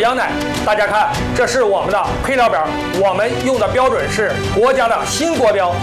羊奶。大家看，这是我们的配料表，我们用的标准是国家的新国标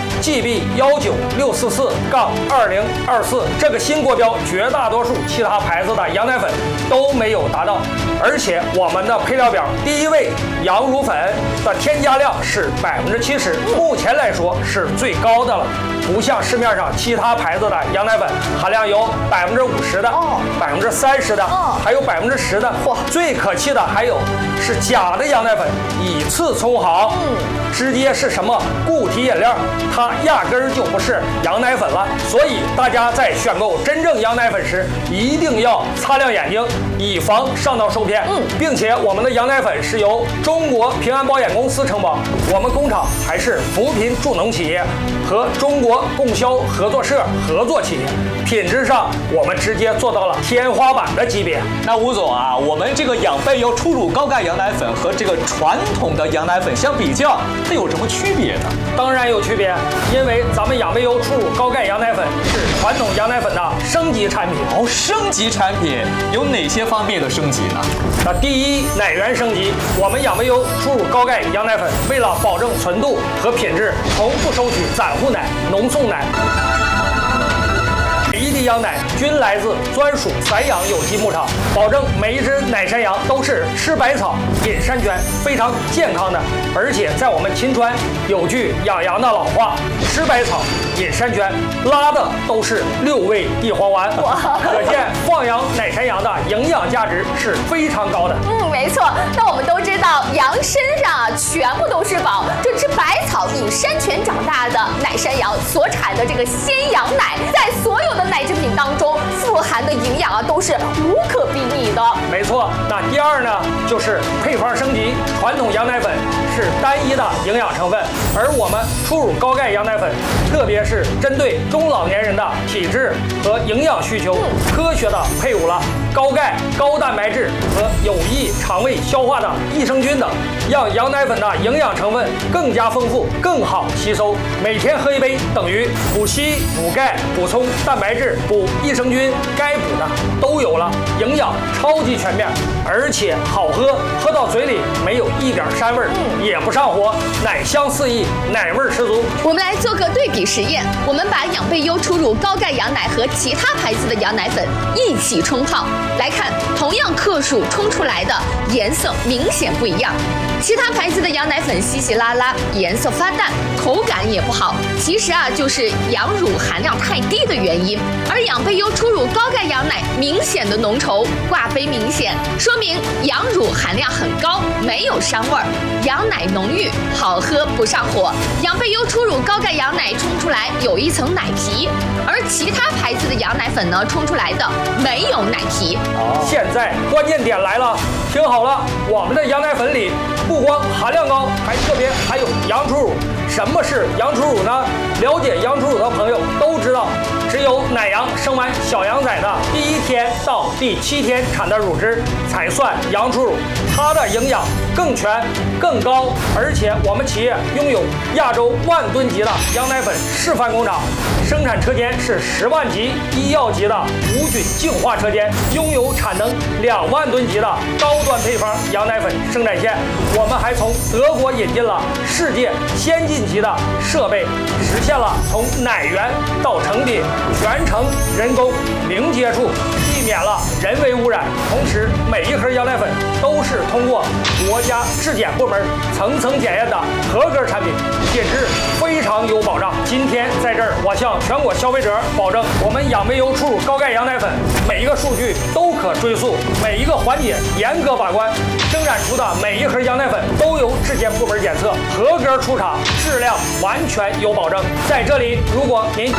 GB19644-2024，这个新国标绝大多数其他牌子的羊奶粉都没有达到。而且我们的配料表第一位羊乳粉的添加量是70%，目前来说是最高的了，不像市面上其他牌子的羊奶粉含量有50%的、30%的，还有10%的。最可气的还有是假的羊奶粉，以次充好，直接是什么固体饮料，它压根儿就不是羊奶粉了。所以大家在选购真正羊奶粉时，一定要擦亮眼睛，以防上当受骗。并且我们的羊奶粉是由中国平安保险公司承保，我们工厂还是扶贫助农企业和中国供销合作社合作企业，品质上我们直接做到了天花板的级别。 那吴总啊，我们这个养贝优初乳高钙羊奶粉和这个传统的羊奶粉相比较，它有什么区别呢？ 当然有区别，因为咱们养贝优初乳高钙羊奶粉是传统羊奶粉的升级产品。 升级产品有哪些方面的升级呢？ 那第一，奶源升级，我们养贝优初乳高钙羊奶粉为了保证纯度和品质，从不收取散户奶、浓送奶。每一滴羊奶均来自专属散养有机牧场，保证每一只奶山羊都是吃百草、饮山泉，非常健康的。而且在我们秦川有句养羊的老话：吃百草、饮山泉，拉的都是6味地黄丸。可见放养奶山羊的营养价值是非常高的。 没错。那我们都知道，羊身上全部都是宝，这吃百草、饮山泉长大的奶山羊所产的这个鲜羊奶，在所有的奶制品当中富含的营养都是无可比拟的。 没错。那第二呢，就是配方升级，传统羊奶粉是单一的营养成分，而我们初乳高钙羊奶粉，特别是针对中老年人的体质和营养需求，科学的配伍了高钙、高蛋白质和有益肠胃消化的益生菌等，让羊奶粉的营养成分更加丰富，更好吸收。每天喝一杯，等于补硒、补钙、补充蛋白质、补益生菌，该补的都有了，营养超级全面，而且好喝，喝到嘴里没有一点膻味儿，也不上火，奶香四溢，奶味十足。 我们来做个对比实验，我们把养贝优初乳高钙羊奶和其他牌子的羊奶粉一起冲泡，来看同样克数冲出来的颜色明显不一样。其他牌子的羊奶粉稀稀拉拉，颜色发淡，口感也不好，其实就是羊乳含量太低的原因。而养贝优初乳高钙羊奶明显的浓稠，挂杯明显，说明羊乳含量很高，没有膻味儿，羊奶浓郁，好喝不上火。养贝优初乳高钙羊奶冲出来有一层奶皮，而其他牌子的羊奶粉呢，冲出来的没有奶皮。 现在关键点来了，听好了，我们的羊奶粉里不光含量高，还特别含有羊初乳。什么是羊初乳呢？了解羊初乳的朋友都知道，只有奶羊生完小羊崽的第1天到第7天产的乳汁才算羊初乳，它的营养更全更高，而且我们企业拥有亚洲万吨级的羊奶粉示范工厂，生产车间是10万级医药级的无菌净化车间，拥有产能2万吨级的高端配方羊奶粉生产线。我们还从德国引进了世界先进级的设备，实现了从奶源到成品全程人工零接触，避免了人为污染。同时，每一盒羊奶粉都是通过国家质检部门层层检验的合格产品，品质非常有保障。今天在这儿，我向全国消费者保证，我们养贝优初乳高钙羊奶粉每一个数据都可追溯，每一个环节严格把关，生产出的每一盒羊奶粉都由质检部门检测，合格出厂，质量完全有保证。在这里，如果您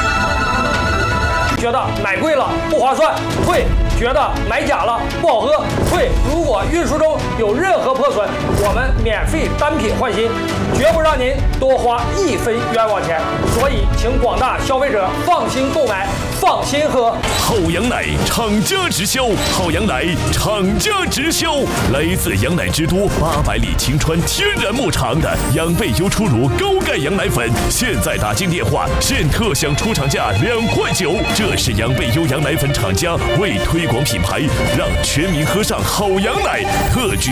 觉得买贵了不划算，退；觉得买假了不好喝，退。如果运输中有任何破损，我们免费单品换新，绝不让您多花1分冤枉钱。所以，请广大消费者放心购买，放心喝。 好羊奶厂家直销，好羊奶厂家直销，来自羊奶之都800里秦川天然牧场的养贝优初乳高钙羊奶粉，现在打进电话现特享出厂价2块9。这是养贝优羊奶粉厂家为推广品牌，让全民喝上好羊奶，特举